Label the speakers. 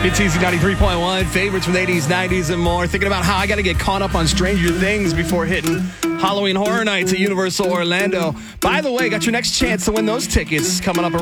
Speaker 1: It's Easy 93.1, favorites from the 80s, 90s, and more. Thinking about how I got to get caught up on Stranger Things before hitting Halloween Horror Nights at Universal Orlando. By the way, got your next chance to win those tickets coming up